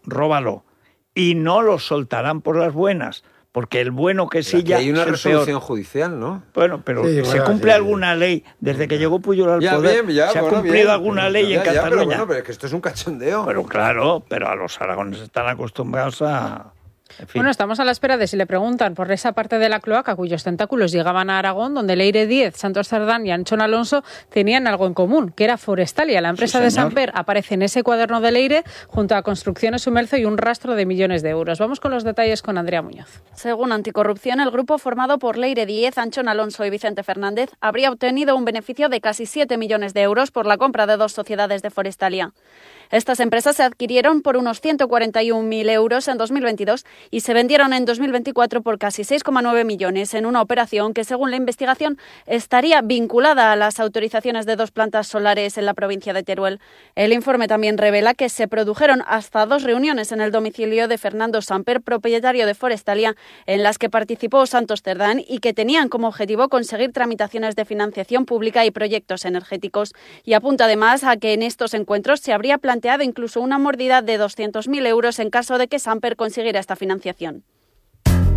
róbalo. Y no lo soltarán por las buenas, porque el bueno que sí ya hay una es el resolución peor. judicial, ¿no? Bueno, pero Sí, ¿se cumple alguna ley? Desde que llegó Pujol al poder, ¿se ha cumplido alguna ley en Cataluña? Pero bueno, pero es que esto es un cachondeo. Pero claro, pero a los aragoneses están acostumbrados a... En fin. Bueno, estamos a la espera de si le preguntan por esa parte de la cloaca cuyos tentáculos llegaban a Aragón, donde Leire Díez, Santos Cerdán y Anchón Alonso tenían algo en común, que era Forestalia. La empresa de Samper aparece en ese cuaderno de Leire junto a Construcciones Sumelzo y un rastro de millones de euros. Vamos con los detalles con Andrea Muñoz. Según Anticorrupción, el grupo formado por Leire Díez, Anchón Alonso y Vicente Fernández habría obtenido un beneficio de casi 7 millones de euros por la compra de 2 sociedades de Forestalia. Estas empresas se adquirieron por unos 141.000 euros en 2022 y se vendieron en 2024 por casi 6,9 millones en una operación que, según la investigación, estaría vinculada a las autorizaciones de 2 plantas solares en la provincia de Teruel. El informe también revela que se produjeron hasta 2 reuniones en el domicilio de Fernando Samper, propietario de Forestalia, en las que participó Santos Cerdán y que tenían como objetivo conseguir tramitaciones de financiación pública y proyectos energéticos. Y apunta además a que en estos encuentros se habría planteado incluso una mordida de 200.000 euros en caso de que Samper consiguiera esta financiación.